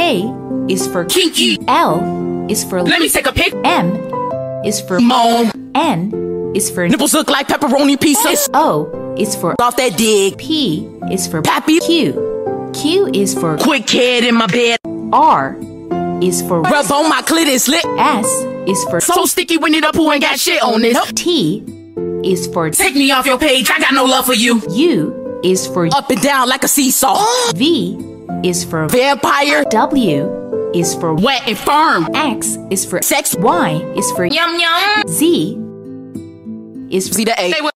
K is for kinky. L is for Let me take a pic. M is for Mom. N is for Nipples look like pepperoni pieces. O is for Off that dig. P is for Pappy. Q is for Quick head in my bed. R is for Rub on my clit is lit. S is for So sticky when it up who ain't got shit on this. T is for Take me off your page. I got no love for you. U is for Up and down like a seesaw. V is for Vampire. W is for Wet and firm. X is for Sex. Y is for Yum yum. Z is for See the A.